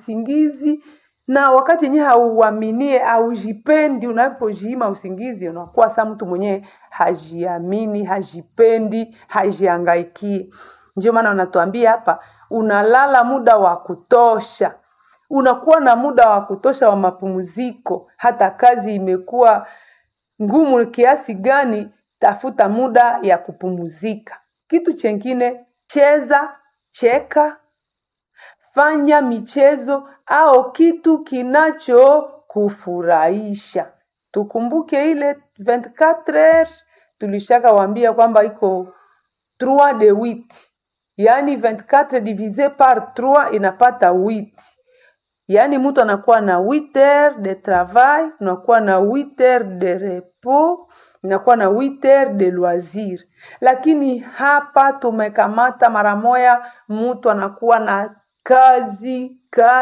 usingizi, na wakati yenyewe hauaminie au jipendi, unapojiima usingizi unakuwa sa mtu mwenyewe hajiamini, hajipendi, hajihangaiki. Ndio maana unatuambia hapa unalala muda wa kutosha. Unakuwa na muda wa kutosha wa mapumziko. Hata kazi imekuwa ngumu kiasi gani, tafuta muda ya kupumzika. Kitu chengine, cheka, fanya michezo au kitu kinacho kufurahisha. Tukumbuke ile 24 heures tulishaka waambia kwamba iko 3 de 8. Yani 24 divisé par 3 inapata 8. Yani mtu anakuwa na 8 heures de travail, unakuwa na 8 heures de repos, unakuwa na 8 heures de loisir. Lakini hapa tumekamata mara moja mtu anakuwa na kazi,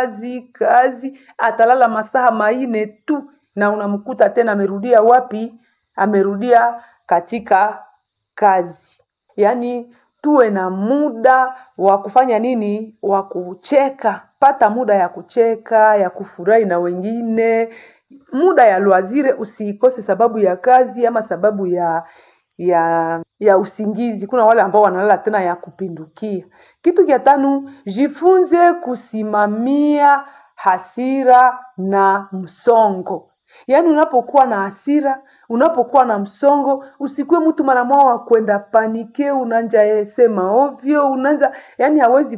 atalala masaa 4 tu, na unamkuta tena amerudia wapi? Amerudia katika kazi. Yani tuwe na muda wa kufanya nini? Wa kucheka. Pata muda ya kucheka, ya kufurahi na wengine. Muda ya loisir usikose sababu ya kazi ama sababu ya usingizi. Kuna wale ambao wanalala tena ya kupindukia. Kitu cha 5, jifunze kusimamia hasira na msongo. Yani unapokuwa na hasira, unapokuwa na msongo, usikue mtu mara moja wa kwenda panike, unaanza sema ovyo, yani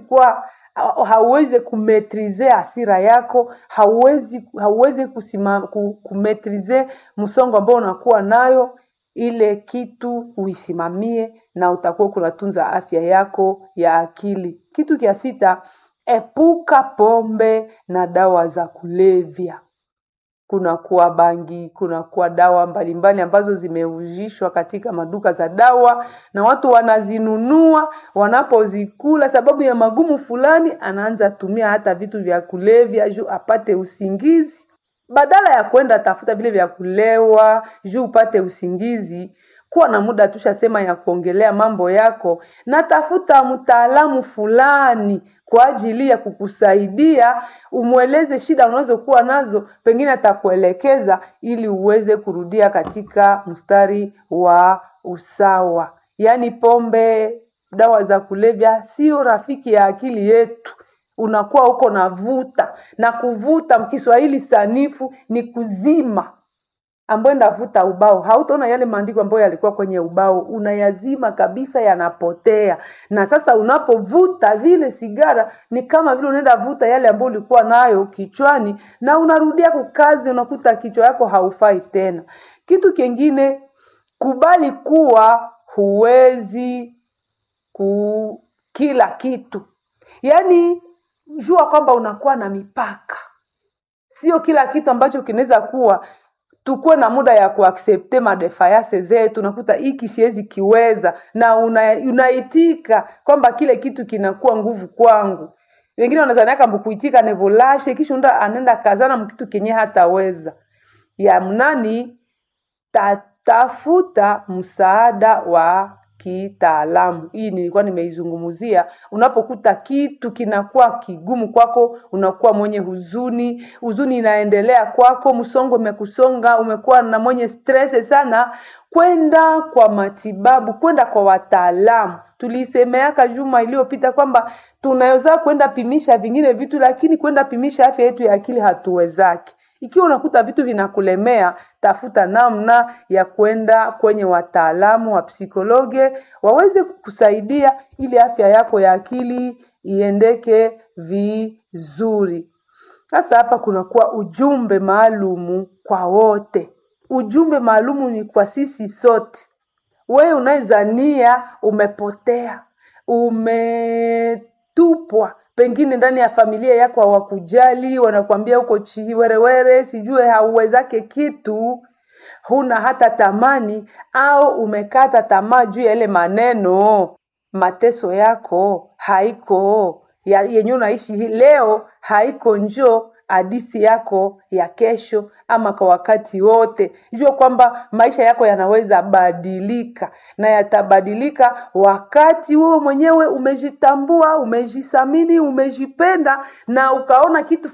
hauwezi kumetrize hasira yako, hauwezi kumetrize msongo ambao unakuwa nayo. Ile kitu uisimamie na utakuwa kunatunza afya yako ya akili. Kitu cha 6, epuka pombe na dawa za kulevya. Kuna kuwa bangi, kuna kuwa dawa mbalimbali ambazo zimeujishwa katika maduka za dawa, na watu wanazinunua, wanapozikula sababu ya magumu fulani, anaanza tumia hata vitu vya kulevya juu apate usingizi. Badala ya kwenda tafuta vile vya kulewa juu upate usingizi, kuwa na muda tushasema ya kuongelea mambo yako, na tafuta mtaalamu fulani kwa ajili ya kukusaidia, umueleze shida unazokuwa nazo, pengine atakuelekeza ili uweze kurudia katika mstari wa usawa. Yani pombe, dawa za kulevya sio rafiki ya akili yetu. Unakuwa uko navuta, na kuvuta mkiswahili sanifu ni kuzima. Ambayo ndavuta ubao, hautaona yale maandiko ambayo yalikuwa kwenye ubao, unayazima kabisa, yanapotea. Na sasa unapovuta vile sigara, ni kama vile unaenda vuta yale ambayo ulikuwa nayo kichwani, na unarudia kukazi, unakuta kichwa yako haufai tena. Kitu kingine, kubali kuwa huwezi kila kitu. Yani jua kwamba unakuwa na mipaka. Sio kila kitu ambacho kinaweza kuwa. Tukue na muda ya kuaccepte madefayase zetu. Unakuta hiki siwezi kiweza, na unaitika kwamba kile kitu kinakuwa nguvu kwangu. Wengine wanazaniaka mkuitika nevolashe, kisha anaenda kazana mkitu kenye hataweza. Ya mnani, tafuta msaada wa kitaalamu. Hii nilikuwa nimeizungumzia. Unapokuta kitu kinakuwa kigumu kwako, unakuwa mwenye huzuni inaendelea kwako, msongo umekusonga, umekuwa na mwenye stress sana, kwenda kwa matibabu, kwenda kwa wataalamu. Tulisemeaka juma iliyopita kwamba tunaweza kwenda pimisha vingine vitu, lakini kwenda pimisha afya yetu ya akili hatuwezaki. Ikiwa unakuta vitu vinakulemea, tafuta namna ya kwenda kwenye wataalamu wa psikologe, waweze kukusaidia ili afya yako ya akili iendeke vizuri. Sasa hapa kunakuwa ujumbe maalumu kwa wote. Ujumbe maalumu ni kwa sisi sote. Wewe unayezania umepotea, umetupwa, pengine ndani ya familia yako hawakujali, wanakuambia uko chiwerewere, sijue hauwezake kitu, huna hata tamani, au umekata tamaa juu ya ile maneno, mateso yako haiko yenye unaishi leo, haiko njoo hadisi yako ya kesho ama kwa wakati wote. Jua kwamba maisha yako yanaweza badilika, na yatabadilika wakati wewe mwenyewe umejitambua, umejisamini, umejipenda, na ukaona kitu